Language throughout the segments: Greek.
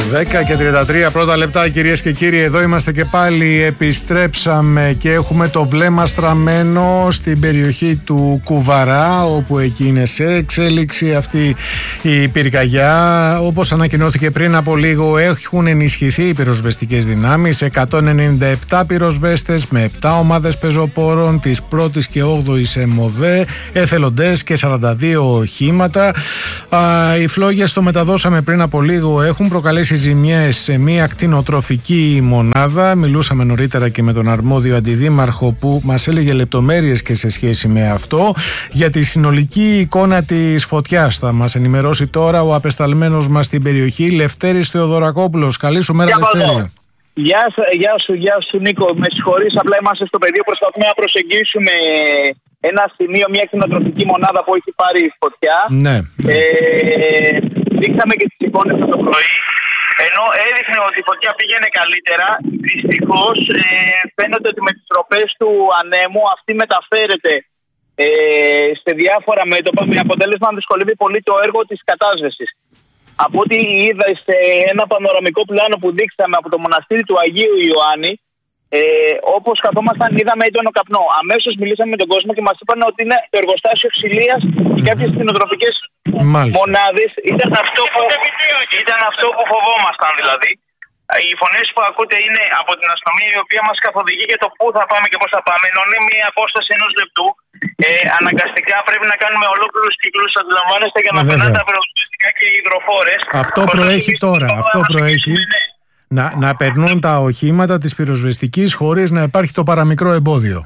10:33 πρώτα λεπτά, κυρίες και κύριοι. Εδώ είμαστε και πάλι. Επιστρέψαμε και έχουμε το βλέμμα στραμμένο στην περιοχή του Κουβαρά, όπου εκεί είναι σε εξέλιξη αυτή η πυρκαγιά. Όπως ανακοινώθηκε πριν από λίγο, έχουν ενισχυθεί οι πυροσβεστικές δυνάμεις. 197 πυροσβέστες με 7 ομάδες πεζοπόρων της 1ης και 8ης ΕΜΟΔΕ, εθελοντές και 42 οχήματα. Οι φλόγες, το μεταδώσαμε πριν από λίγο, έχουν προκαλέσει ζημιές σε μια κτηνοτροφική μονάδα. Μιλούσαμε νωρίτερα και με τον αρμόδιο αντιδήμαρχο που μας έλεγε λεπτομέρειες και σε σχέση με αυτό. Για τη συνολική εικόνα της φωτιάς θα μας ενημερώσει τώρα ο απεσταλμένος μας στην περιοχή, Λευτέρης Θεοδωρακόπουλος. Καλή σου μέρα, Λευτέρη. Γεια σου Νίκο, με συγχωρείς, απλά είμαστε στο πεδίο, προσπαθούμε να προσεγγίσουμε ένα σημείο, μια κτηνοτροφική μονάδα που έχει πάρει φωτιά. Ναι. Δείξαμε και τις εικόνες το πρωί. Ενώ έδειχνε ότι η φωτιά πήγαινε καλύτερα, δυστυχώς φαίνεται ότι με τις τροπές του ανέμου αυτή μεταφέρεται σε διάφορα μέτωπα, με αποτέλεσμα να δυσκολεύει πολύ το έργο της κατάσβεσης. Από ό,τι είδα σε ένα πανοραμικό πλάνο που δείξαμε από το μοναστήρι του Αγίου Ιωάννη, όπως καθόμασταν, είδαμε έντονο καπνό. Αμέσως μιλήσαμε με τον κόσμο και μας είπαν ότι είναι το εργοστάσιο ξυλίας και κάποιες κτηνοτροφικές μονάδες. Ήταν αυτό που φοβόμασταν δηλαδή. Οι φωνές που ακούτε είναι από την αστυνομία, η οποία μας καθοδηγεί για το πού θα πάμε και πώς θα πάμε. Ενώ είναι μια απόσταση 1 λεπτού, αναγκαστικά πρέπει να κάνουμε ολόκληρους κύκλους, αντιλαμβάνεστε, για να περνάνε τα πυροσβεστικά και οι υδροφόρες. Αυτό προέχει τώρα. Αυτό προέχει. Να περνούν τα οχήματα της πυροσβεστικής χωρίς να υπάρχει το παραμικρό εμπόδιο.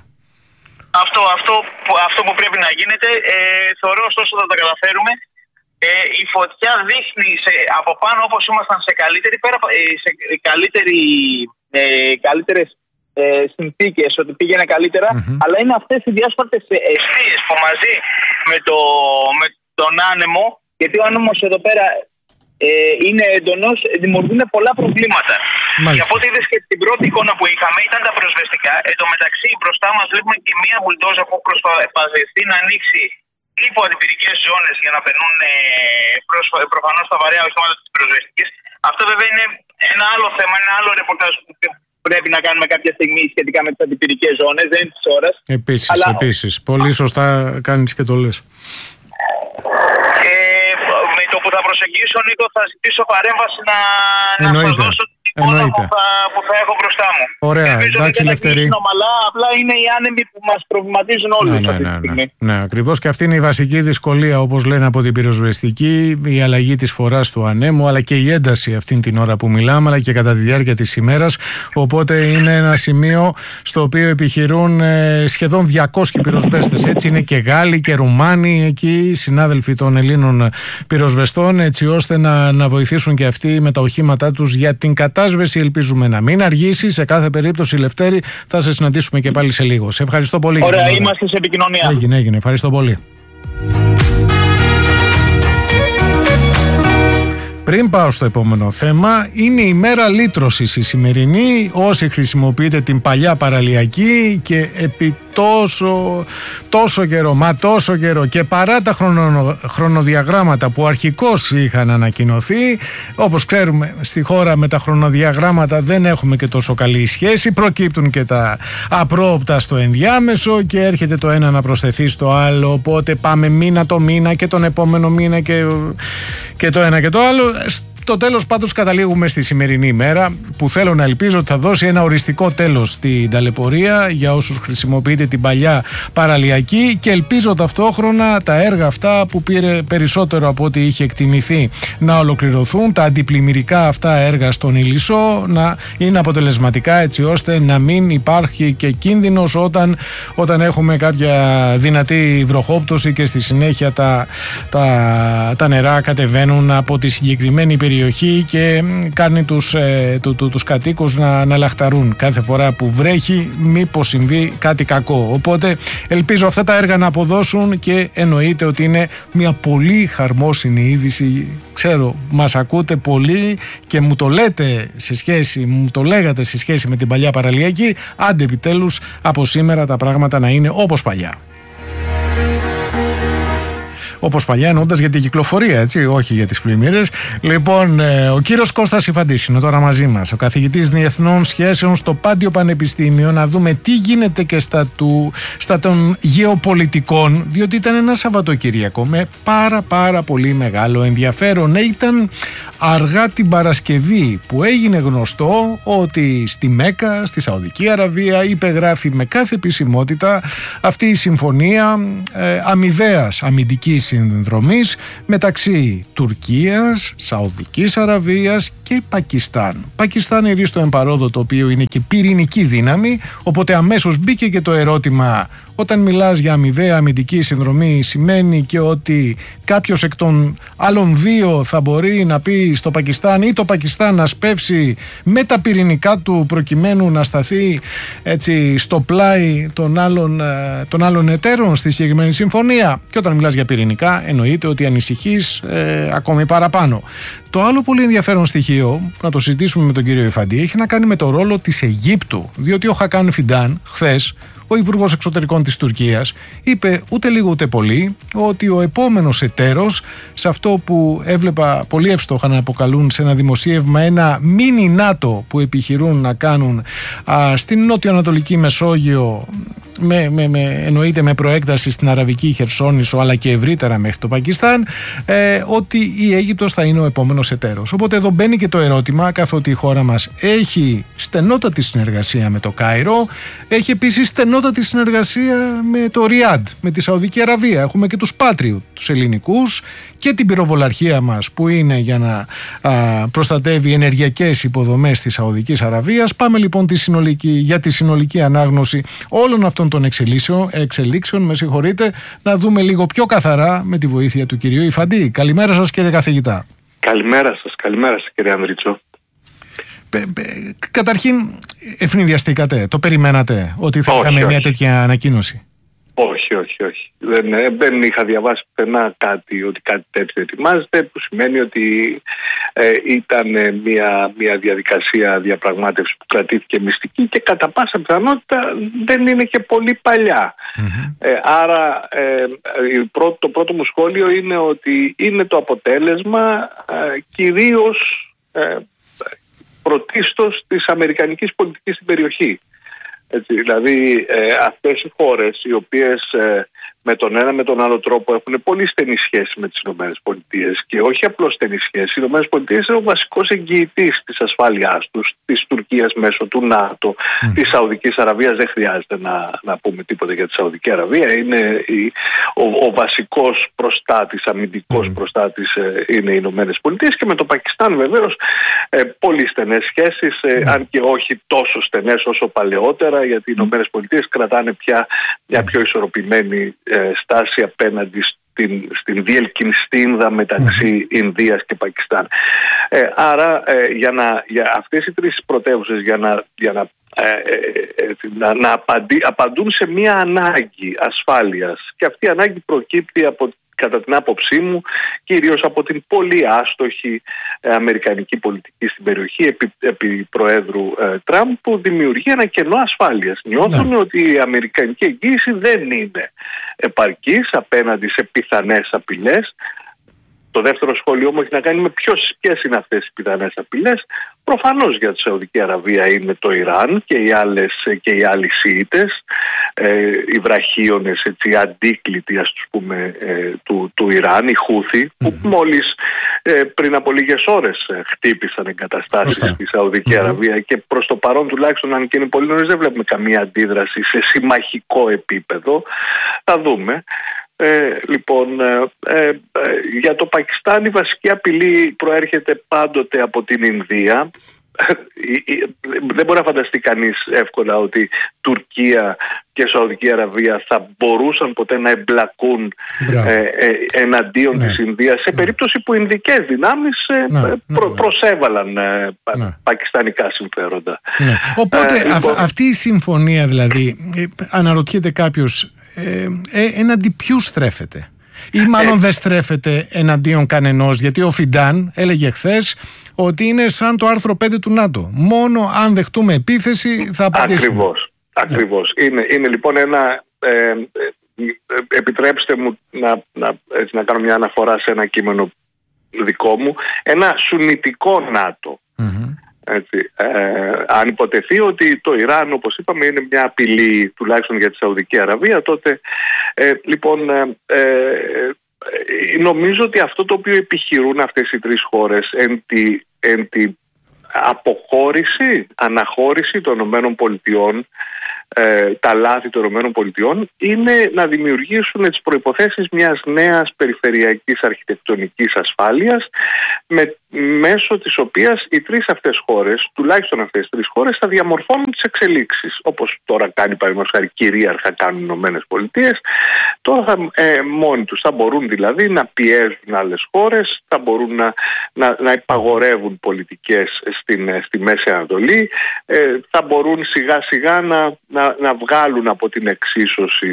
Αυτό που πρέπει να γίνεται, θεωρώ ωστόσο θα τα καταφέρουμε. Η φωτιά δείχνει από πάνω, όπως ήμασταν σε καλύτερες συνθήκες, ότι πήγαινε καλύτερα, αλλά είναι αυτές οι διάσπαρτες αιστείες που μαζί με τον άνεμο, γιατί ο άνεμος εδώ πέρα είναι έντονος, δημιουργούν πολλά προβλήματα. Και από ό,τι είδες και την πρώτη εικόνα που είχαμε ήταν τα πυροσβεστικά. Εν τω μεταξύ, μπροστά μας βλέπουμε και μία μπουλντόζα που προσπαθεί να ανοίξει υποαντιπυρικές ζώνες για να περνούν προφανώς τα βαρέα οχήματα της πυροσβεστικής. Αυτό βέβαια είναι ένα άλλο θέμα, ένα άλλο ρεπορτάζ που πρέπει να κάνουμε κάποια στιγμή σχετικά με τις αντιπυρικές ζώνες, δεν είναι της ώρας. Επίσης. Πολύ σωστά κάνεις και το λες. Με το που θα προσεγγίσω, Νίκο, θα ζητήσω παρέμβαση να σας δώσω την εικόνα που θα έχω μπροστά μου. Ωραία, εντάξει, Λευτέρη. Απλά είναι οι άνεμοι που μας προβληματίζουν όλους αυτή τη στιγμή. Ναι, ακριβώς, και αυτή είναι η βασική δυσκολία, όπως λένε από την πυροσβεστική, η αλλαγή της φοράς του ανέμου, αλλά και η ένταση αυτήν την ώρα που μιλάμε, αλλά και κατά τη διάρκεια της ημέρας. Οπότε είναι ένα σημείο στο οποίο επιχειρούν σχεδόν 200 πυροσβέστες. Έτσι είναι και Γάλλοι και Ρουμάνοι εκεί, συνάδελφοι των Ελλήνων πυροσβεστών, έτσι ώστε να βοηθήσουν και αυτοί με τα οχήματά τους για την κατάσβεση. Ελπίζουμε να μην αργήσει. Σε κάθε περίπτωση, Λευτέρη, θα σε συναντήσουμε και πάλι σε λίγο. Σε ευχαριστώ πολύ. Ωραία, είμαστε σε επικοινωνία. Έγινε. Ευχαριστώ πολύ. Πριν πάω στο επόμενο θέμα, είναι η μέρα λύτρωσης η σημερινή. Όσοι χρησιμοποιείτε την παλιά παραλιακή και επί τόσο καιρό και παρά τα χρονοδιαγράμματα που αρχικώς είχαν ανακοινωθεί, όπως ξέρουμε στη χώρα με τα χρονοδιαγράμματα δεν έχουμε και τόσο καλή σχέση, προκύπτουν και τα απρόοπτα στο ενδιάμεσο και έρχεται το ένα να προσθεθεί στο άλλο, οπότε πάμε μήνα το μήνα και τον επόμενο μήνα και το ένα και το άλλο. Στο τέλος πάντως καταλήγουμε στη σημερινή ημέρα που θέλω να ελπίζω ότι θα δώσει ένα οριστικό τέλος στην ταλαιπωρία για όσους χρησιμοποιείτε την παλιά παραλιακή, και ελπίζω ταυτόχρονα τα έργα αυτά που πήρε περισσότερο από ό,τι είχε εκτιμηθεί να ολοκληρωθούν, τα αντιπλημμυρικά αυτά έργα στον Ηλισσό να είναι αποτελεσματικά, έτσι ώστε να μην υπάρχει και κίνδυνος όταν έχουμε κάποια δυνατή βροχόπτωση και στη συνέχεια τα νερά κατεβαίνουν από τη συγκεκριμένη περιοχή και κάνει τους κατοίκους να λαχταρούν κάθε φορά που βρέχει, μήπως συμβεί κάτι κακό. Οπότε ελπίζω αυτά τα έργα να αποδώσουν και εννοείται ότι είναι μια πολύ χαρμόσυνη είδηση. Ξέρω, μας ακούτε πολύ και μου το λέγατε σε σχέση με την παλιά παραλιακή. Άντε επιτέλους από σήμερα τα πράγματα να είναι όπως παλιά. Όπως παλιά, εννοώντας για την κυκλοφορία, έτσι, όχι για τις πλημμύρες. Λοιπόν, ο κύριος Κώστας Ιφαντής είναι τώρα μαζί μας, ο καθηγητής Διεθνών Σχέσεων στο Πάντιο Πανεπιστήμιο, να δούμε τι γίνεται και στα των γεωπολιτικών, διότι ήταν ένα Σαββατοκύριακο με πάρα πολύ μεγάλο ενδιαφέρον. Ήταν αργά την Παρασκευή που έγινε γνωστό ότι στη Μέκκα, στη Σαουδική Αραβία, υπεγράφει με κάθε επισημότητα αυτή η συμφωνία αμοιβαίας αμυντικής συνδρομής μεταξύ Τουρκίας, Σαουδικής Αραβίας και Πακιστάν. Πακιστάν ηρεί στο εμπαρόδο, το οποίο είναι και πυρηνική δύναμη, οπότε αμέσως μπήκε και το ερώτημα: όταν μιλάς για αμοιβαία αμυντική συνδρομή, σημαίνει και ότι κάποιος εκ των άλλων δύο θα μπορεί να πει στο Πακιστάν ή το Πακιστάν να σπεύσει με τα πυρηνικά του προκειμένου να σταθεί έτσι στο πλάι των άλλων εταίρων στη συγκεκριμένη συμφωνία. Και όταν μιλάς για πυρηνικά, εννοείται ότι ανησυχείς ακόμη παραπάνω. Το άλλο πολύ ενδιαφέρον στοιχείο, να το συζητήσουμε με τον κύριο Ιφαντή, έχει να κάνει με το ρόλο της Αιγύπτου, διότι ο Χακάν Φιντάν χθες, ο Υπουργός Εξωτερικών της Τουρκίας, είπε ούτε λίγο ούτε πολύ ότι ο επόμενος εταίρος σε αυτό που έβλεπα πολύ εύστοχα να αποκαλούν σε ένα δημοσίευμα ένα μίνι ΝΑΤΟ που επιχειρούν να κάνουν στην νότιο-ανατολική Μεσόγειο, εννοείται με προέκταση στην Αραβική Χερσόνησο αλλά και ευρύτερα μέχρι το Πακιστάν, ότι η Αίγυπτος θα είναι ο επόμενος εταίρος. Οπότε εδώ μπαίνει και το ερώτημα, καθότι η χώρα μας έχει στενότατη συνεργασία με το Κάιρο, έχει επίσης στενότατη συνεργασία με το Ριάντ, με τη Σαουδική Αραβία. Έχουμε και τους Πάτριου, τους ελληνικούς, και την πυροβολαρχία μας που είναι για να προστατεύει ενεργειακές υποδομές της Σαουδικής Αραβίας. Πάμε λοιπόν για τη συνολική ανάγνωση όλων αυτών των εξελίξεων, με συγχωρείτε, να δούμε λίγο πιο καθαρά με τη βοήθεια του κυρίου Ιφαντή. Καλημέρα σας, κύριε καθηγητά. Καλημέρα σας κύριε Ανδρίτσο. Καταρχήν, ευνηδιαστήκατε, το περιμένατε ότι θα είχαμε μια τέτοια ανακοίνωση? Όχι. Δεν είχα διαβάσει πουθενά ότι κάτι τέτοιο ετοιμάζεται, που σημαίνει ότι ήταν μια διαδικασία διαπραγμάτευση που κρατήθηκε μυστική και κατά πάσα πιθανότητα δεν είναι και πολύ παλιά. Άρα το πρώτο μου σχόλιο είναι ότι είναι το αποτέλεσμα κυρίως πρωτίστως της αμερικανικής πολιτικής στην περιοχή. Έτσι, δηλαδή αυτές οι χώρες οι οποίες με τον ένα με τον άλλο τρόπο έχουν πολύ στενή σχέση με τις ΗΠΑ, και όχι απλώς στενή σχέση. Οι ΗΠΑ είναι ο βασικός εγγυητής της ασφάλειάς τους, της Τουρκίας μέσω του ΝΑΤΟ, της Σαουδικής Αραβίας. Δεν χρειάζεται να πούμε τίποτα για τη Σαουδική Αραβία. Είναι ο βασικός προστάτης, αμυντικός προστάτης είναι οι ΗΠΑ, και με το Πακιστάν βεβαίως πολύ στενές σχέσεις, αν και όχι τόσο στενές όσο παλαιότερα, γιατί οι ΗΠΑ κρατάνε πια μια πιο ισορροπημένη στάση απέναντι στην διελκυνστίνδα μεταξύ Ινδίας και Πακιστάν. Άρα για αυτές οι τρεις πρωτεύουσες να απαντούν σε μια ανάγκη ασφάλειας, και αυτή η ανάγκη προκύπτει κατά την άποψή μου κυρίως από την πολύ άστοχη αμερικανική πολιτική στην περιοχή επί Προέδρου Τραμπ, που δημιουργεί ένα κενό ασφάλειας. Νιώθουν ότι η αμερικανική εγγύηση δεν είναι επαρκής απέναντι σε πιθανές απειλές. Το δεύτερο σχόλιο μου έχει να κάνει με ποιες είναι αυτές οι πιθανές απειλές. Προφανώς για τη Σαουδική Αραβία είναι το Ιράν και οι άλλοι Σιήτες, οι βραχίονες, οι αντίκλητοι, ας τους πούμε, του Ιράν, οι Χούθι, που μόλις πριν από λίγες ώρες χτύπησαν εγκαταστάσεις στη Σαουδική Αραβία, και προς το παρόν, τουλάχιστον αν και είναι πολύ νωρίς, δεν βλέπουμε καμία αντίδραση σε συμμαχικό επίπεδο. Θα δούμε. Για το Πακιστάν η βασική απειλή προέρχεται πάντοτε από την Ινδία. Δεν μπορεί να φανταστεί κανείς εύκολα ότι Τουρκία και Σαουδική Αραβία θα μπορούσαν ποτέ να εμπλακούν εναντίον της Ινδίας, σε περίπτωση που οι Ινδικές δυνάμεις προσέβαλαν πακιστανικά συμφέροντα. Οπότε αυτή η συμφωνία, δηλαδή, αναρωτιέται κάποιος, εναντί ποιου στρέφεται, ή μάλλον δεν στρέφεται εναντίον κανενός, γιατί ο Φιντάν έλεγε χθες ότι είναι σαν το άρθρο 5 του ΝΑΤΟ. Μόνο αν δεχτούμε επίθεση θα απαντήσουμε. Ακριβώς. Είναι λοιπόν επιτρέψτε μου να κάνω μια αναφορά σε ένα κείμενο δικό μου, ένα σουνιτικό ΝΑΤΟ. Έτσι, αν υποτεθεί ότι το Ιράν, όπως είπαμε, είναι μια απειλή τουλάχιστον για τη Σαουδική Αραβία, τότε νομίζω ότι αυτό το οποίο επιχειρούν αυτές οι τρεις χώρες εν τη αποχώρηση, αναχώρηση των ΗΠΑ, τα λάθη των ΗΠΑ, είναι να δημιουργήσουν τις προϋποθέσεις μιας νέας περιφερειακής αρχιτεκτονικής ασφάλειας, μέσω της οποίας οι τρεις αυτές χώρες, τουλάχιστον αυτές τις τρεις χώρες, θα διαμορφώνουν τις εξελίξεις. Όπως τώρα κάνει, παραδείγματος χάρη, κυρίαρχα κάνουν οι ΗΠΑ, τώρα μόνοι τους θα μπορούν δηλαδή να πιέζουν άλλες χώρες, θα μπορούν να υπαγορεύουν πολιτικές στη Μέση Ανατολή, θα μπορούν σιγά σιγά να βγάλουν από την εξίσωση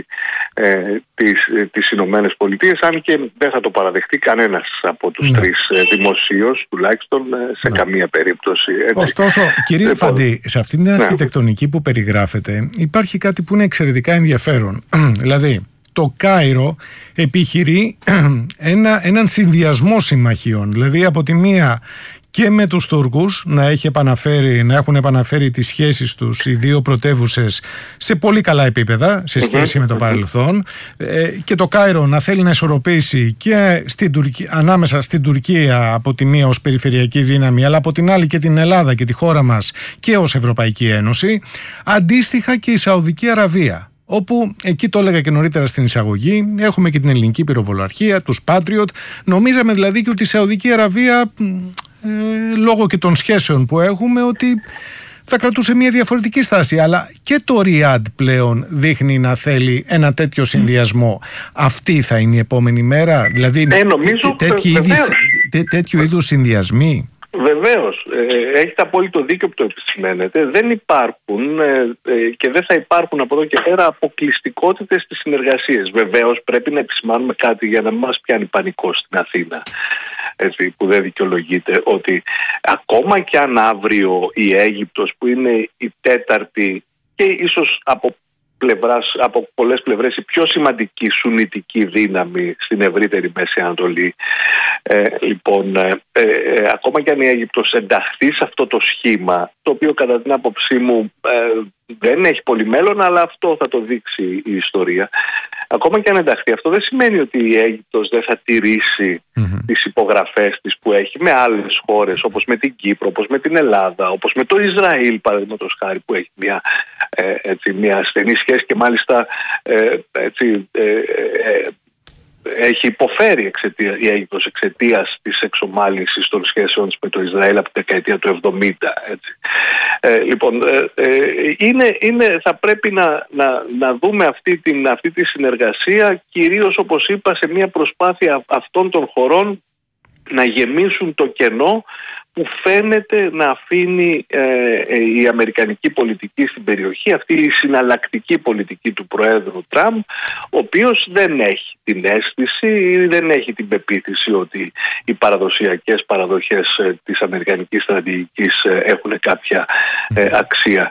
τις Ηνωμένες Πολιτείες, αν και δεν θα το παραδεχτεί κανένας από τους τρεις δημοσίως, τουλάχιστον σε καμία περίπτωση. Ωστόσο, κύριε Φαντή, σε αυτήν την αρχιτεκτονική που περιγράφεται υπάρχει κάτι που είναι εξαιρετικά ενδιαφέρον. Δηλαδή, το Κάιρο επιχειρεί έναν συνδυασμό συμμαχιών. Δηλαδή, από τη μία και με τους Τούρκους να έχουν επαναφέρει τις σχέσεις τους οι δύο πρωτεύουσες σε πολύ καλά επίπεδα σε σχέση με το παρελθόν, και το Κάιρο να θέλει να ισορροπήσει και ανάμεσα στην Τουρκία από τη μία ως περιφερειακή δύναμη, αλλά από την άλλη και την Ελλάδα και τη χώρα μας και ως Ευρωπαϊκή Ένωση. Αντίστοιχα και η Σαουδική Αραβία, όπου εκεί το έλεγα και νωρίτερα στην εισαγωγή, έχουμε και την ελληνική πυροβολαρχία, τους Patriot. Νομίζαμε δηλαδή και ότι η Σαουδική Αραβία, λόγω και των σχέσεων που έχουμε, ότι θα κρατούσε μια διαφορετική στάση. Αλλά και το Ριάντ πλέον δείχνει να θέλει ένα τέτοιο συνδυασμό. Αυτή θα είναι η επόμενη μέρα, δηλαδή τέτοιου είδους συνδυασμοί? Βεβαίως, έχετε απόλυτο δίκιο που το επισημαίνετε. Δεν υπάρχουν και δεν θα υπάρχουν από εδώ και πέρα αποκλειστικότητες στις συνεργασίες. Βεβαίως πρέπει να επισημάνουμε κάτι για να μην μας πιάνει πανικός στην Αθήνα, έτσι, που δεν δικαιολογείται, ότι ακόμα και αν αύριο η Αίγυπτος, που είναι η τέταρτη και ίσως από πολλές πλευρές η πιο σημαντική σουνιτική δύναμη στην ευρύτερη Μέση Ανατολή, ακόμα και αν η Αίγυπτος ενταχθεί σε αυτό το σχήμα, το οποίο κατά την άποψή μου δεν έχει πολύ μέλλον, αλλά αυτό θα το δείξει η ιστορία. Ακόμα και αν ενταχθεί, αυτό δεν σημαίνει ότι η Αίγυπτος δεν θα τηρήσει τις υπογραφές της που έχει με άλλες χώρες, όπως με την Κύπρο, όπως με την Ελλάδα, όπως με το Ισραήλ, παραδείγματος χάρη, που έχει μια στενή σχέση και μάλιστα έχει υποφέρει η Αίγυπτος εξαιτίας της εξομάλυνσης των σχέσεων με το Ισραήλ από τη δεκαετία του 70. Έτσι. Θα πρέπει να δούμε αυτή τη συνεργασία, κυρίως, όπως είπα, σε μια προσπάθεια αυτών των χωρών να γεμίσουν το κενό που φαίνεται να αφήνει η αμερικανική πολιτική στην περιοχή, αυτή η συναλλακτική πολιτική του Προέδρου Τραμπ, ο οποίος δεν έχει την αίσθηση ή δεν έχει την πεποίθηση ότι οι παραδοσιακές παραδοχές της αμερικανικής στρατηγικής έχουν κάποια αξία.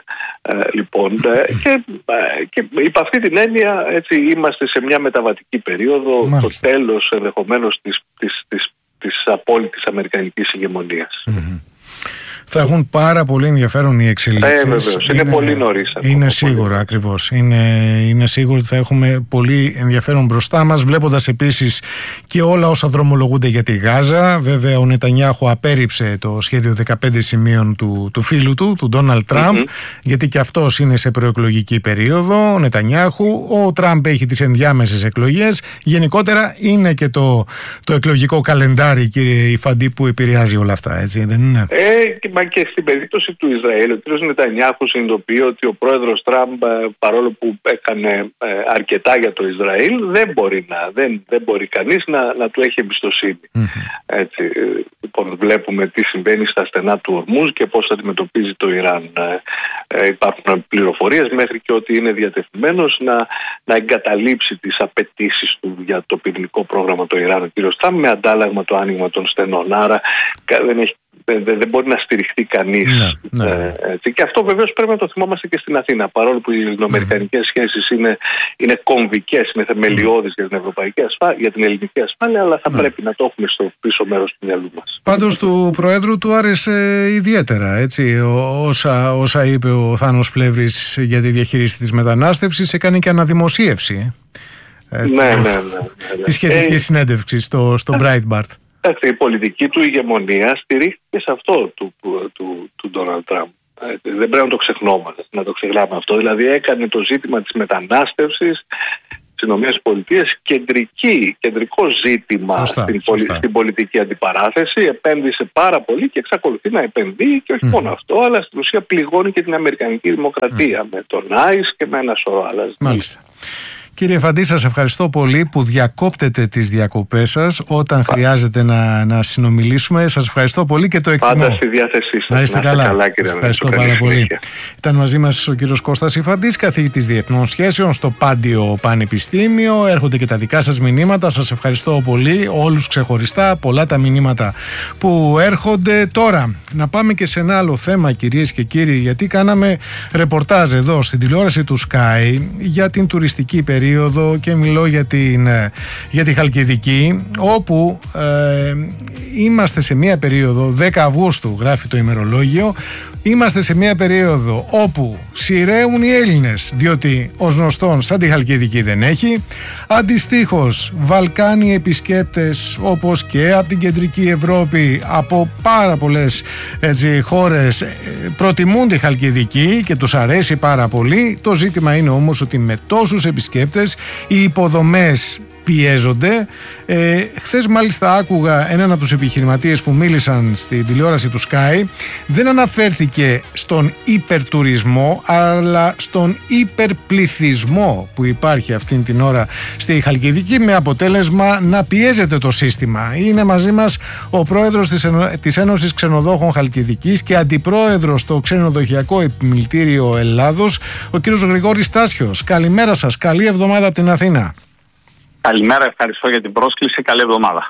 Και υπ' αυτή την έννοια, έτσι, είμαστε σε μια μεταβατική περίοδο, το τέλος ενδεχομένως της απόλυτης αμερικανικής ηγεμονίας. Θα έχουν πάρα πολύ ενδιαφέρον οι εξελίξεις. Βεβαίως, είναι πολύ νωρίς. Είναι σίγουρα, ακριβώς. Είναι σίγουρο ότι θα έχουμε πολύ ενδιαφέρον μπροστά μας, βλέποντας επίσης και όλα όσα δρομολογούνται για τη Γάζα. Βέβαια, ο Νετανιάχου απέρριψε το σχέδιο 15 σημείων του φίλου του Ντόναλντ Τραμπ, γιατί και αυτός είναι σε προεκλογική περίοδο, ο Νετανιάχου. Ο Τραμπ έχει τις ενδιάμεσες εκλογές. Γενικότερα είναι και το εκλογικό καλεντάρι, κύριε Ιφαντή, που επηρεάζει όλα αυτά, έτσι, δεν είναι? Μα και στην περίπτωση του Ισραήλ, ο κ. Νετανιάχου συνειδητοποιεί ότι ο πρόεδρος Τραμπ, παρόλο που έκανε αρκετά για το Ισραήλ, δεν μπορεί κανείς να του έχει εμπιστοσύνη. Έτσι, βλέπουμε τι συμβαίνει στα στενά του Ορμούζ και πώς αντιμετωπίζει το Ιράν. Υπάρχουν πληροφορίες μέχρι και ότι είναι διατεθειμένος να εγκαταλείψει τις απαιτήσεις του για το πυρηνικό πρόγραμμα το Ιράν, ο κ. Τραμπ, με αντάλλαγμα το άνοιγμα των στενών. Άρα δεν έχει δεν μπορεί να στηριχθεί κανείς. Και αυτό βεβαίως πρέπει να το θυμόμαστε και στην Αθήνα, παρόλο που οι ελληνοαμερικανικές σχέσεις είναι κομβικές, είναι θεμελιώδεις για την ευρωπαϊκή ασφάλεια, για την ελληνική ασφάλεια, αλλά θα πρέπει να το έχουμε στο πίσω μέρος του μυαλού μας. Πάντως του Προέδρου του άρεσε ιδιαίτερα, έτσι, όσα είπε ο Θάνος Πλεύρης για τη διαχείριση της μετανάστευσης. Έκανε και αναδημοσίευση τη σχετική συνέντευξη στο Breitbart. Η πολιτική του ηγεμονία στηρίχθηκε σε αυτό του Ντόναλντ Τραμπ. Δεν πρέπει να το ξεχνάμε αυτό. Δηλαδή έκανε το ζήτημα της μετανάστευσης στις ΗΠΑ κεντρικό ζήτημα στην πολιτική αντιπαράθεση. Επένδυσε πάρα πολύ και εξακολουθεί να επενδύει, και όχι μόνο αυτό, αλλά στην ουσία πληγώνει και την αμερικανική δημοκρατία με τον ICE και με ένα σωρό άλλα ζητήματα. Μάλιστα. Κύριε Φαντή, σας ευχαριστώ πολύ που διακόπτετε τις διακοπές σας όταν χρειάζεται να συνομιλήσουμε. Σας ευχαριστώ πολύ και το εκτιμώ. Πάντα στη διάθεσή σας. Να είστε καλά. Κύριε. Ευχαριστώ πάρα πολύ. Ήταν μαζί μας ο κύριος Κώστας Ιφαντής, καθηγητής Διεθνών Σχέσεων στο Πάντιο Πανεπιστήμιο. Έρχονται και τα δικά σας μηνύματα. Σας ευχαριστώ πολύ, όλους ξεχωριστά. Πολλά τα μηνύματα που έρχονται. Τώρα, να πάμε και σε ένα άλλο θέμα, κυρίες και κύριοι, γιατί κάναμε ρεπορτάζ εδώ στην τηλεόραση του Sky για την τουριστική περίοδο, και μιλώ για τη Χαλκιδική, όπου είμαστε σε μια περίοδο 10 Αυγούστου, γράφει το ημερολόγιο. Είμαστε σε μια περίοδο όπου σειραίουν οι Έλληνες, διότι ως γνωστόν σαν τη Χαλκιδική δεν έχει. Αντιστοίχως, Βαλκάνοι επισκέπτες, όπως και από την κεντρική Ευρώπη, από πάρα πολλές χώρες, προτιμούν τη Χαλκιδική και τους αρέσει πάρα πολύ. Το ζήτημα είναι όμως ότι με τόσους επισκέπτες οι υποδομές πιέζονται. Χθες μάλιστα άκουγα έναν από τους επιχειρηματίες που μίλησαν στην τηλεόραση του Sky. Δεν αναφέρθηκε στον υπερτουρισμό, αλλά στον υπερπληθυσμό που υπάρχει αυτήν την ώρα στη Χαλκιδική, με αποτέλεσμα να πιέζεται το σύστημα. Είναι μαζί μας ο πρόεδρος της Ένωσης Ξενοδόχων Χαλκιδικής και αντιπρόεδρος στο Ξενοδοχειακό Επιμελητήριο Ελλάδος, ο κύριος Γρηγόρης Τάσιος. Καλημέρα σας, καλή εβδομάδα από την Αθήνα. Καλημέρα, ευχαριστώ για την πρόσκληση. Καλή εβδομάδα.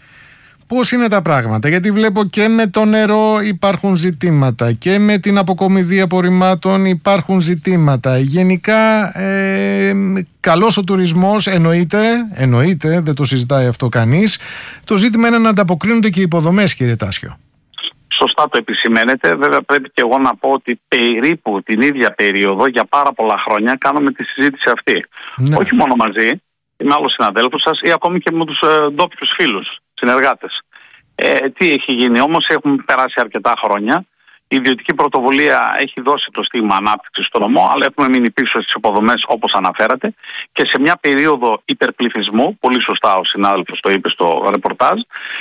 Πώς είναι τα πράγματα? Γιατί βλέπω και με το νερό υπάρχουν ζητήματα και με την αποκομιδή απορριμμάτων υπάρχουν ζητήματα. Γενικά καλός ο τουρισμός, εννοείται, δεν το συζητάει αυτό κανείς. Το ζήτημα είναι να ανταποκρίνονται και οι υποδομές, κύριε Τάσιο. Σωστά το επισημαίνετε. Βέβαια πρέπει και εγώ να πω ότι περίπου την ίδια περίοδο για πάρα πολλά χρόνια κάνουμε τη συζήτηση αυτή. Ναι. Όχι μόνο μαζί, με άλλους συναδέλφους σας ή ακόμη και με τους ντόπιους φίλους, συνεργάτες. Τι έχει γίνει όμως? Έχουν περάσει αρκετά χρόνια. Η ιδιωτική πρωτοβουλία έχει δώσει το στίγμα ανάπτυξη στο νομό, αλλά έχουμε μείνει πίσω στις υποδομές όπως αναφέρατε, και σε μια περίοδο υπερπληθυσμού, πολύ σωστά ο συνάδελφος το είπε στο ρεπορτάζ,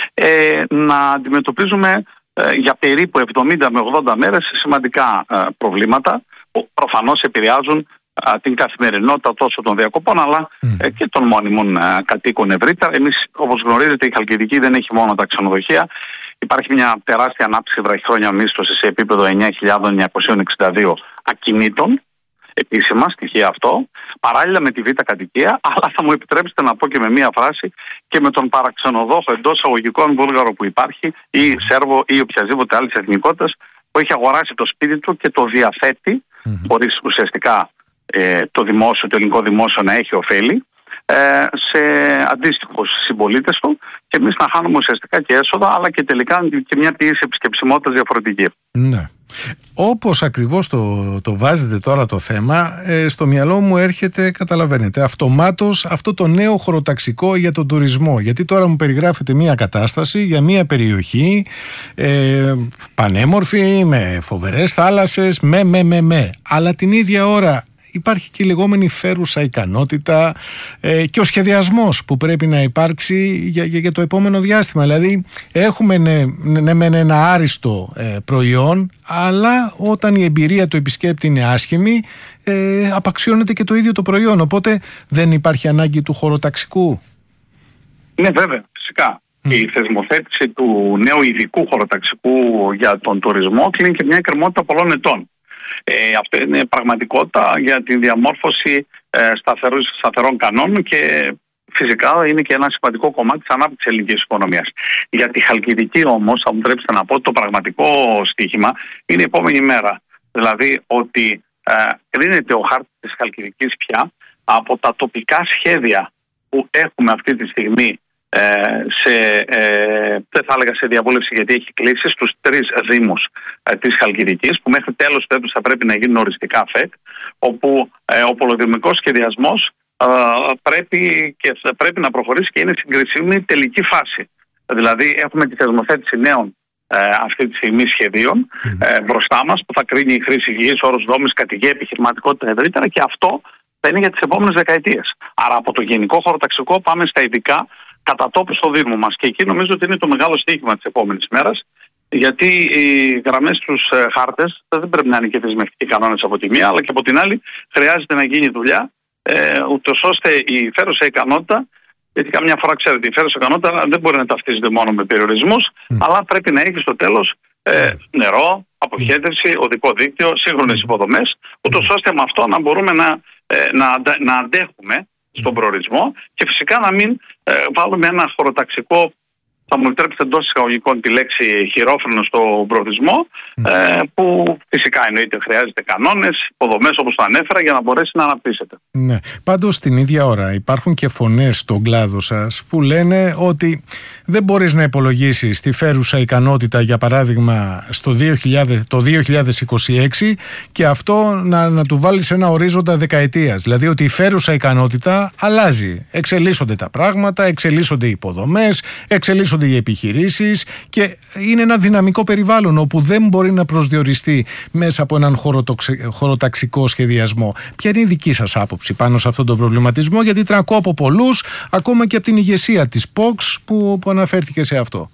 να αντιμετωπίζουμε για περίπου 70 με 80 μέρες σημαντικά προβλήματα που προφανώς επηρεάζουν την καθημερινότητα τόσο των διακοπών αλλά και των μόνιμων κατοίκων ευρύτερα. Εμείς, όπως γνωρίζετε, η Χαλκιδική δεν έχει μόνο τα ξενοδοχεία. Υπάρχει μια τεράστια ανάπτυξη βραχυχρόνια μίσθωση σε επίπεδο 9.962 ακινήτων, επίσημα στοιχεία αυτό, παράλληλα με τη β' κατοικία, αλλά θα μου επιτρέψετε να πω και με μία φράση και με τον παραξενοδόχο εντός εισαγωγικών Βούλγαρο που υπάρχει, ή Σέρβο ή οποιασδήποτε άλλη εθνικότητα, που έχει αγοράσει το σπίτι του και το διαθέτει, χωρίς ουσιαστικά το ελληνικό δημόσιο να έχει ωφέλη, σε αντίστοιχους συμπολίτες του, και εμείς να χάνουμε ουσιαστικά και έσοδα, αλλά και τελικά και μια πίεση επισκεψιμότητας διαφορετική. Ναι. Όπως ακριβώς το βάζετε τώρα το θέμα, στο μυαλό μου έρχεται, καταλαβαίνετε, αυτομάτως αυτό το νέο χωροταξικό για τον τουρισμό. Γιατί τώρα μου περιγράφεται μια κατάσταση για μια περιοχή πανέμορφη, με φοβερές θάλασσες, αλλά την ίδια ώρα υπάρχει και η λεγόμενη φέρουσα ικανότητα και ο σχεδιασμός που πρέπει να υπάρξει για το επόμενο διάστημα. Δηλαδή έχουμε ένα άριστο προϊόν, αλλά όταν η εμπειρία του επισκέπτη είναι άσχημη, απαξιώνεται και το ίδιο το προϊόν. Οπότε δεν υπάρχει ανάγκη του χωροταξικού. Ναι, βέβαια, φυσικά. Η θεσμοθέτηση του νέου ειδικού χωροταξικού για τον τουρισμό κλείνει και μια εκκρεμότητα πολλών ετών. Αυτό είναι πραγματικότητα για τη διαμόρφωση σταθερών κανόνων και φυσικά είναι και ένα σημαντικό κομμάτι της ανάπτυξης ελληνικής οικονομίας. Για τη Χαλκιδική όμως, θα μου τρέψετε να πω, το πραγματικό στοίχημα είναι η επόμενη μέρα. Δηλαδή ότι κρίνεται ο χάρτης της Χαλκιδικής πια από τα τοπικά σχέδια που έχουμε αυτή τη στιγμή δεν θα έλεγα σε διαβούλευση, γιατί έχει κλείσει στους 3 δήμους της Χαλκιδικής, που μέχρι τέλος του έτους θα πρέπει να γίνουν οριστικά ΦΕΚ, όπου ο πολυδημικός σχεδιασμός πρέπει να προχωρήσει και είναι συγκρισίμη τελική φάση. Δηλαδή έχουμε τη θεσμοθέτηση νέων αυτή τη στιγμή σχεδίων μπροστά μας, που θα κρίνει η χρήση γης, όρους δόμης, κατοικία, επιχειρηματικότητα ευρύτερα, και αυτό θα είναι για τις επόμενες δεκαετίες. Άρα από το γενικό χωροταξικό πάμε στα ειδικά κατά τόπου στο Δήμο μας. Και εκεί νομίζω ότι είναι το μεγάλο στοίχημα της επόμενης μέρας, γιατί οι γραμμές στους χάρτες δεν πρέπει να είναι και δεσμευτικοί κανόνες από τη μία, αλλά και από την άλλη χρειάζεται να γίνει δουλειά, ούτως ώστε η φέρουσα ικανότητα, γιατί καμιά φορά ξέρετε, η φέρουσα ικανότητα δεν μπορεί να ταυτίζεται μόνο με περιορισμούς, αλλά πρέπει να έχει στο τέλος νερό, αποχέτευση, οδικό δίκτυο, σύγχρονες υποδομές, ούτως ώστε με αυτό να μπορούμε να αντέχουμε στον προορισμό και φυσικά να μην βάλουμε ένα χωροταξικό, θα μου επιτρέψετε εντός εισαγωγικών τη λέξη χειρόφρενο στον προορισμό, που φυσικά εννοείται χρειάζεται κανόνες, υποδομές όπως το ανέφερα, για να μπορέσει να αναπτύσσεται. Ναι. Πάντως την ίδια ώρα υπάρχουν και φωνές στον κλάδο σας που λένε ότι δεν μπορείς να υπολογίσεις τη φέρουσα ικανότητα, για παράδειγμα το 2026, και αυτό να του βάλεις ένα ορίζοντα δεκαετίας. Δηλαδή ότι η φέρουσα ικανότητα αλλάζει. Εξελίσσονται τα πράγματα, εξελίσσονται οι υποδομές, εξελίσσονται οι επιχειρήσεις, και είναι ένα δυναμικό περιβάλλον όπου δεν μπορεί να προσδιοριστεί μέσα από έναν χωροταξικό σχεδιασμό. Ποια είναι η δική σας άποψη πάνω σε αυτόν τον προβληματισμό, γιατί την ακούω από πολλούς, ακόμα και από την ηγεσία της ΠΟΚΣ που αναφέρθηκε σε αυτό?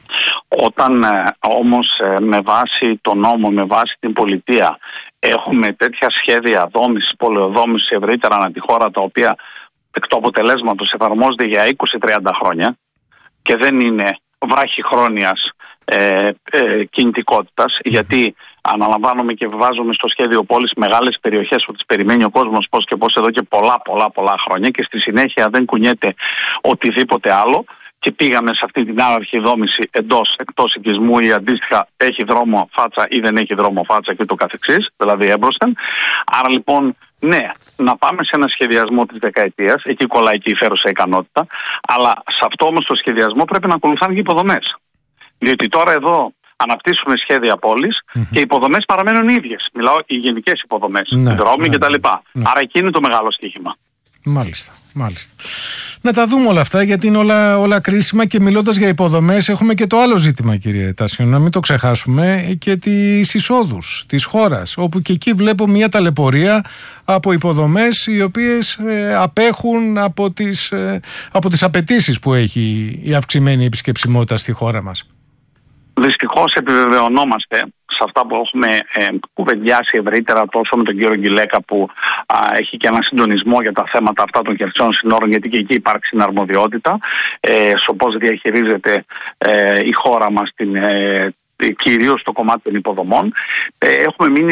Όταν όμως με βάση τον νόμο, με βάση την πολιτεία, έχουμε τέτοια σχέδια δόμησης, πολεοδόμησης ευρύτερα ανά τη χώρα, τα οποία εκ του αποτελέσματος εφαρμόζονται για 20-30 χρόνια και δεν είναι βράχυχρόνιας κινητικότητας, γιατί αναλαμβάνουμε και βάζουμε στο σχέδιο πόλης μεγάλες περιοχές που τις περιμένει ο κόσμος πώς και πώς εδώ και πολλά χρόνια, και στη συνέχεια δεν κουνιέται οτιδήποτε άλλο, και πήγαμε σε αυτή την άναρχη δόμηση εκτός οικισμού, ή αντίστοιχα έχει δρόμο φάτσα ή δεν έχει δρόμο φάτσα και το καθεξής, δηλαδή έμπροσθεν. Άρα λοιπόν, ναι, να πάμε σε ένα σχεδιασμό της δεκαετίας, εκεί κολλάει και η φέρουσα ικανότητα, αλλά σε αυτό όμως το σχεδιασμό πρέπει να ακολουθάνε και υποδομές. Διότι τώρα εδώ αναπτύσσουμε σχέδια πόλης και οι υποδομές παραμένουν οι ίδιες. Μιλάω οι γενικές υποδομές, οι δρόμοι κτλ. Άρα εκεί είναι το μεγάλο στοίχημα. Μάλιστα. Να τα δούμε όλα αυτά, γιατί είναι όλα κρίσιμα, και μιλώντας για υποδομές έχουμε και το άλλο ζήτημα, κύριε Τάσιο, να μην το ξεχάσουμε, και τις εισόδους της χώρας, όπου και εκεί βλέπω μια ταλαιπωρία από υποδομές οι οποίες απέχουν από τις απαιτήσεις που έχει η αυξημένη επισκεψιμότητα στη χώρα μας. Δυστυχώς επιβεβαιωνόμαστε σε αυτά που έχουμε κουβεντιάσει ευρύτερα, τόσο με τον κύριο Γκυλέκα, που έχει και ένα συντονισμό για τα θέματα αυτά των χερσαίων συνόρων, γιατί και εκεί υπάρχει συναρμοδιότητα στο πώς διαχειρίζεται η χώρα μας κυρίως το κομμάτι των υποδομών. Έχουμε μείνει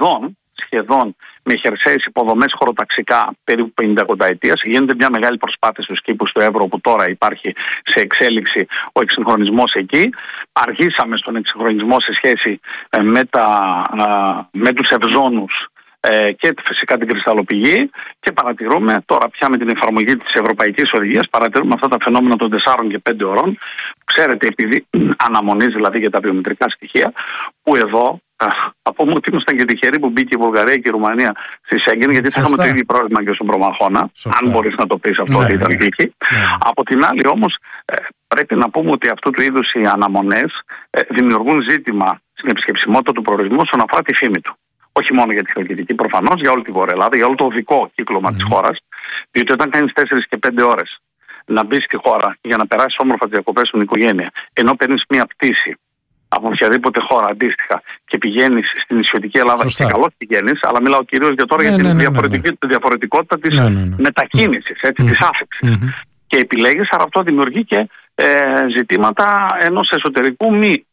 σχεδόν με χερσαίες υποδομές χωροταξικά περίπου 50 ετίας. Γίνεται μια μεγάλη προσπάθεια στους κήπους του Εύρου, που τώρα υπάρχει σε εξέλιξη ο εξυγχρονισμός εκεί. Αργήσαμε στον εξυγχρονισμό σε σχέση με τους ευζώνους και φυσικά την κρυσταλλοπηγή, και παρατηρούμε τώρα πια με την εφαρμογή της Ευρωπαϊκής Οδηγίας, παρατηρούμε αυτά τα φαινόμενα των 4 και 5 ώρων. Ξέρετε, επειδή αναμονής δηλαδή για τα βιομετρικά στοιχεία, που εδώ θα πούμε ότι ήμασταν και τυχεροί που μπήκε η Βουλγαρία και η Ρουμανία στη Σέγγεν, γιατί θα είχαμε το ίδιο πρόβλημα και στον Προμαχώνα, αν μπορείς να το πεις αυτό, ότι ήταν και εκεί. Από την άλλη όμως πρέπει να πούμε ότι αυτού του είδους οι αναμονές δημιουργούν ζήτημα στην επισκεψιμότητα του προορισμού όσον αφορά τη φήμη του. Όχι μόνο για τη Χαλκιδική, προφανώς για όλη τη Βόρεια Ελλάδα, για όλο το οδικό κύκλωμα της χώρας. Διότι όταν κάνεις 4 και 5 ώρες να μπεις στη χώρα για να περάσεις όμορφα τις διακοπές στην οικογένεια, ενώ παίρνεις μια πτήση από οποιαδήποτε χώρα αντίστοιχα και πηγαίνεις στην νησιωτική Ελλάδα, και καλώς πηγαίνεις, αλλά μιλάω κυρίως για τώρα για την διαφορετικότητα της μετακίνησης, της άφηξης. Και επιλέγεις, άρα αυτό δημιουργεί και ζητήματα ενός εσωτερικού μη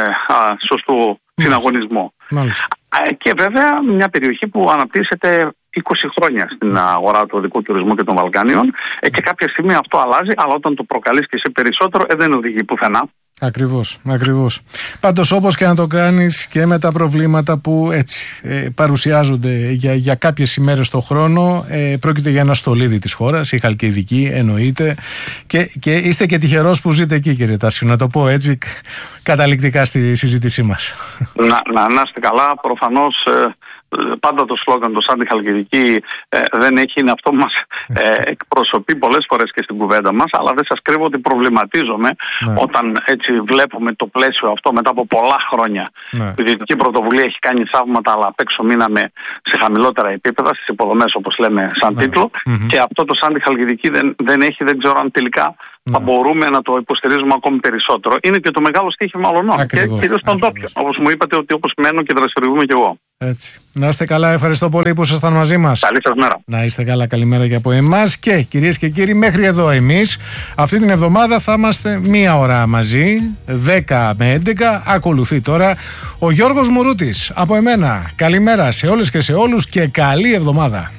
σωστού συναγωνισμού. Και βέβαια μια περιοχή που αναπτύσσεται 20 χρόνια στην αγορά του οδικού τουρισμού και των Βαλκάνιων. Και κάποια στιγμή αυτό αλλάζει, αλλά όταν το προκαλείς και εσύ περισσότερο, δεν οδηγεί πουθενά. Ακριβώς. Πάντως, όπως και να το κάνεις, και με τα προβλήματα που έτσι παρουσιάζονται για κάποιες ημέρες το χρόνο, πρόκειται για ένα στολίδι της χώρας, η Χαλκιδική, εννοείται, και είστε και τυχερός που ζείτε εκεί, κύριε Τάσιο, να το πω έτσι καταληκτικά στη συζήτησή μας. Να είστε καλά. Προφανώς πάντα το σλόγγαν το Σάντι Χαλκιδική δεν έχει, είναι αυτό που μας εκπροσωπεί πολλές φορές και στην κουβέντα μας, αλλά δεν σας κρύβω ότι προβληματίζομαι όταν έτσι βλέπουμε το πλαίσιο αυτό μετά από πολλά χρόνια. Η Δυτική Πρωτοβουλία έχει κάνει θαύματα, αλλά απ' έξω μείναμε σε χαμηλότερα επίπεδα, στις υποδομές όπως λέμε σαν τίτλο, και αυτό το Σάντι Χαλκιδική δεν έχει, δεν ξέρω αν τελικά θα μπορούμε να το υποστηρίζουμε ακόμη περισσότερο. Είναι και το μεγάλο στοίχημα όλων, και κυρίως των τόπιων. Όπως μου είπατε, ότι όπως μένω και δραστηριοποιούμε κι εγώ. Έτσι. Να είστε καλά, ευχαριστώ πολύ που ήσασταν μαζί μας. Καλή σας μέρα. Να είστε καλά, καλημέρα και από εμάς. Και κυρίες και κύριοι, μέχρι εδώ εμείς. Αυτή την εβδομάδα θα είμαστε 1 ώρα μαζί, 10 με 11. Ακολουθεί τώρα ο Γιώργος Μουρούτης. Από εμένα, καλημέρα σε όλες και σε όλους και καλή εβδομάδα.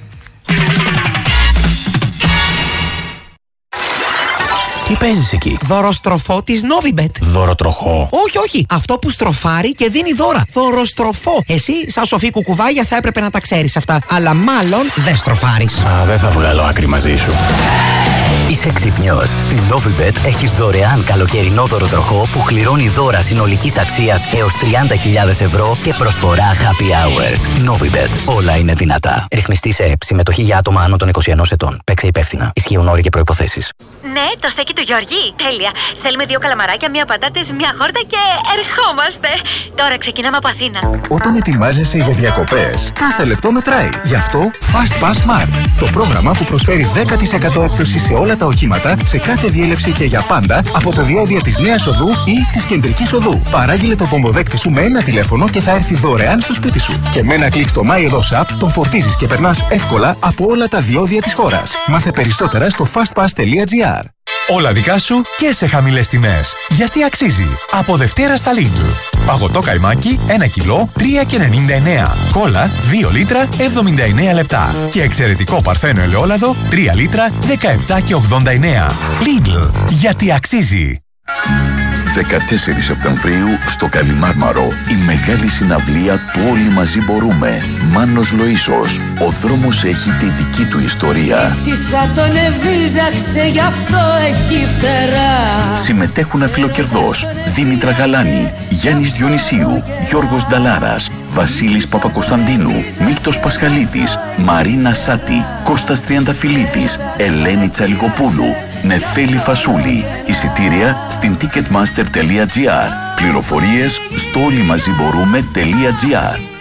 Τι παίζεις εκεί? Δωροστροφό της Novibet. Δωροτροχό? Όχι. Αυτό που στροφάρει και δίνει δώρα. Δωροστροφό. Εσύ, σαν σοφή κουκουβάγια, θα έπρεπε να τα ξέρεις αυτά. Αλλά μάλλον δεν στροφάρεις. Δεν θα βγάλω άκρη μαζί σου. Είσαι ξυπνιός. Στην Novibet έχεις δωρεάν καλοκαιρινό δωροτροχό που κληρώνει δώρα συνολικής αξίας έως 30.000 ευρώ και προσφορά happy hours. Novibet. Όλα είναι δυνατά. Ρυθμιστή σε ΕΠ. Συμμετοχή για άτομα άνω των 21 ετών. Παίξε υπεύθυνα. Ισχύουν όροι και προϋποθέσεις. Ναι, το στέκι του Γιώργη. Τέλεια. Θέλουμε 2 καλαμαράκια, 1 πατάτες, 1 χόρτα και ερχόμαστε. Τώρα ξεκινάμε από Αθήνα. Όταν ετοιμάζεσαι για διακοπές, κάθε λεπτό μετράει. Γι' αυτό Fast Pass Smart. Το πρόγραμμα που προσφέρει 10% έκπτωση σε όλα τα οχήματα, σε κάθε διέλευση και για πάντα από τα διόδια της Νέας Οδού ή της Κεντρικής Οδού. Παράγγειλε το πομποδέκτη σου με ένα τηλέφωνο και θα έρθει δωρεάν στο σπίτι σου. Και με ένα κλικ στο MyEdos App τον φορτίζεις και περνάς εύκολα από όλα τα διόδια της χώρας. Μάθε περισσότερα στο fastpass.gr. Όλα δικά σου και σε χαμηλές τιμές. Γιατί αξίζει. Από Δευτέρα στα Lidl. Παγωτό καϊμάκι 1 κιλό 3,99. Κόλλα 2 λίτρα 79 λεπτά. Και εξαιρετικό παρθένο ελαιόλαδο 3 λίτρα 17,89. Lidl. Γιατί αξίζει. 14 Σεπτεμβρίου στο Καλιμάρμαρο η μεγάλη συναυλία του Όλοι Μαζί Μπορούμε. Μάνος Λοΐσος. Ο δρόμος έχει τη δική του ιστορία. Χτίσα τον εβίζαξε, γι' αυτό έχει φτερά. Συμμετέχουν Αφιλοκερδός, Δήμητρα Γαλάνη, Γιάννης Διονυσίου, Γιώργος Νταλάρας, Βασίλης Παπακοσταντίνου, Μίλτος Πασχαλίδης, Μαρίνα Σάτη, Κώστας Τριανταφυλλίδης, Ελένη Τσαλιγοπούλου, Νεφέλη Φασούλη. Εισιτήρια στην ticketmaster.gr. Πληροφορίες στο όλημαζιμπορούμε.gr.